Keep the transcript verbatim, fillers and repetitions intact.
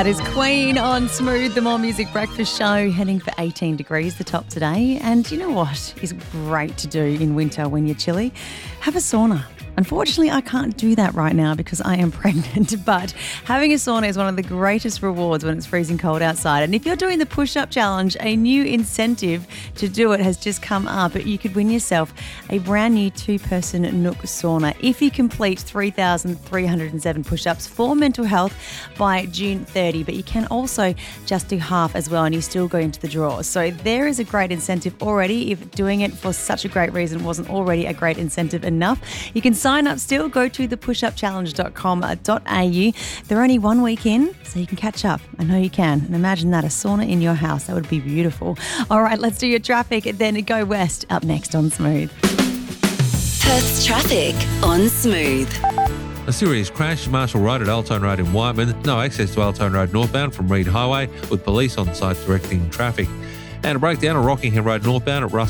That is Queen on Smooth, the More Music Breakfast Show, heading for eighteen degrees, the top today. And you know what is great to do in winter when you're chilly? Have a sauna. Unfortunately, I can't do that right now because I am pregnant, but having a sauna is one of the greatest rewards when it's freezing cold outside. And if you're doing the push-up challenge, a new incentive to do it has just come up. You could win yourself a brand new two-person Nook sauna if you complete three thousand three hundred seven push-ups for mental health by June thirtieth. But you can also just do half as well and you still go into the draw. So there is a great incentive already. If doing it for such a great reason wasn't already a great incentive enough, you can sign up still. Go to the push up challenge dot com dot a u. They're only one week in, so you can catch up. I know you can. And imagine that, a sauna in your house. That would be beautiful. All right, let's do your traffic and then go west up next on Smooth. Perth's traffic on Smooth. A serious crash, Marshall Road at Altone Road in Whiteman. No access to Altone Road northbound from Reed Highway with police on site directing traffic. And a breakdown at Rockingham Road northbound at Russell